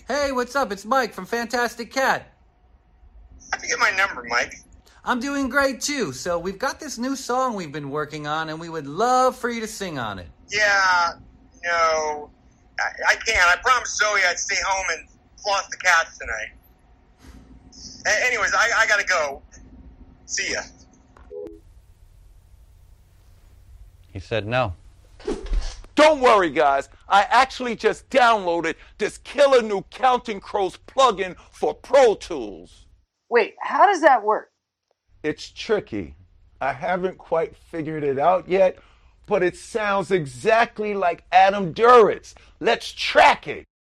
Hey, what's up? It's Mike from Fantastic Cat. How'd you get my number, Mike? I'm doing great too. So we've got this new song we've been working on, and we would love for you to sing on it. Yeah, no, I can't. I promised Zoe I'd stay home and floss the cats tonight. Anyways, I gotta go. See ya. He said no. Don't worry, guys. I actually just downloaded this killer new Counting Crows plugin for Pro Tools. Wait, how does that work? It's tricky. I haven't quite figured it out yet, but it sounds exactly like Adam Duritz. Let's track it.